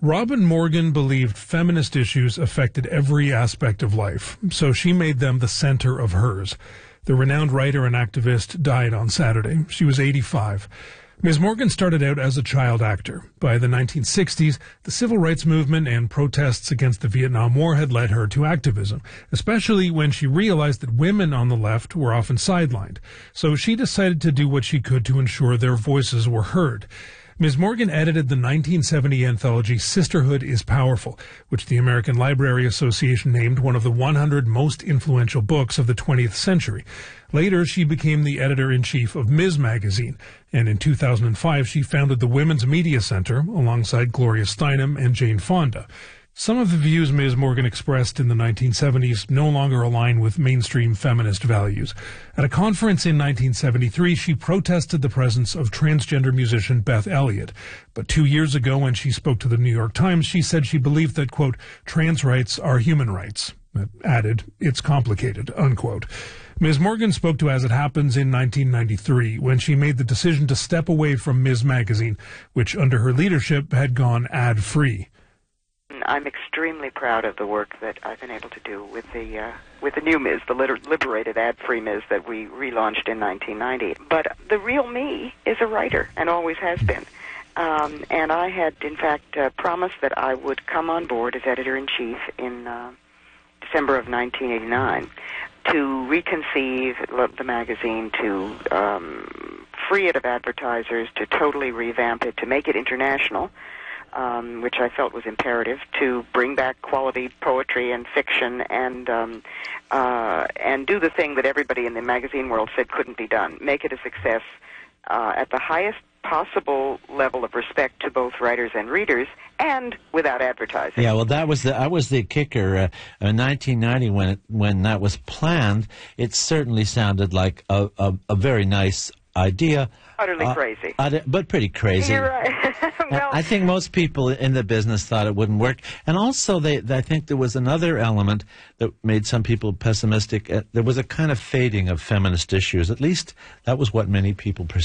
Robin Morgan believed feminist issues affected every aspect of life, so she made them the center of hers. The renowned writer and activist died on Saturday. She was 85. Ms. Morgan started out as a child actor. By the 1960s, the civil rights movement and protests against the Vietnam War had led her to activism, especially when she realized that women on the left were often sidelined. So she decided to do what she could to ensure their voices were heard. Ms. Morgan edited the 1970 anthology Sisterhood is Powerful, which the American Library Association named one of the 100 most influential books of the 20th century. Later, she became the editor-in-chief of Ms. Magazine, and in 2005 she founded the Women's Media Center alongside Gloria Steinem and Jane Fonda. Some of the views Ms. Morgan expressed in the 1970s no longer align with mainstream feminist values. At a conference in 1973, she protested the presence of transgender musician Beth Elliott. But 2 years ago, when she spoke to the New York Times, she said she believed that, quote, trans rights are human rights. Added, it's complicated, unquote. Ms. Morgan spoke to As It Happens in 1993, when she made the decision to step away from Ms. Magazine, which under her leadership had gone ad-free. I'm extremely proud of the work that I've been able to do with the new Ms., the liberated ad-free Ms. that we relaunched in 1990. But the real me is a writer, and always has been. And I had, in fact, promised that I would come on board as editor-in-chief in December of 1989 to reconceive the magazine, to free it of advertisers, to totally revamp it, to make it international, which I felt was imperative, to bring back quality poetry and fiction and do the thing that everybody in the magazine world said couldn't be done, make it a success at the highest possible level of respect to both writers and readers, and without advertising. Yeah, well, that was the kicker. In 1990, when that was planned, it certainly sounded like a very nice idea. Utterly crazy. But pretty crazy. You're right. Well, I think most people in the business thought it wouldn't work. And also, I think there was another element that made some people pessimistic. There was a kind of fading of feminist issues. At least that was what many people perceived.